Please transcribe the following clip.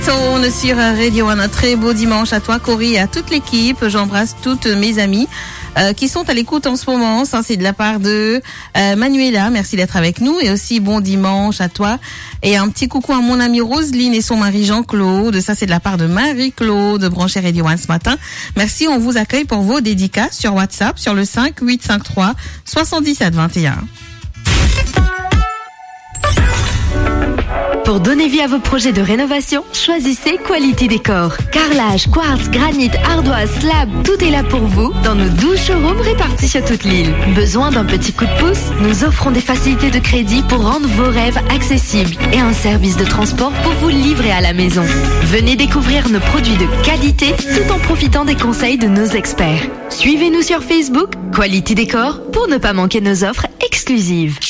On est sur Radio One. Un très beau dimanche à toi, Cory, et à toute l'équipe. J'embrasse toutes mes amies qui sont à l'écoute en ce moment. Ça, c'est de la part de Manuela. Merci d'être avec nous. Et aussi, bon dimanche à toi. Et un petit coucou à mon amie Roselyne et son mari Jean-Claude. Ça, c'est de la part de Marie-Claude, branchée Radio One ce matin. Merci. On vous accueille pour vos dédicaces sur WhatsApp sur le 5853 77 21. Pour donner vie à vos projets de rénovation, choisissez Quality Décor. Carrelage, quartz, granit, ardoise, slab, tout est là pour vous dans nos 12 showrooms répartis sur toute l'île. Besoin d'un petit coup de pouce? Nous offrons des facilités de crédit pour rendre vos rêves accessibles et un service de transport pour vous livrer à la maison. Venez découvrir nos produits de qualité tout en profitant des conseils de nos experts. Suivez-nous sur Facebook, Quality Décor, pour ne pas manquer nos offres exclusives.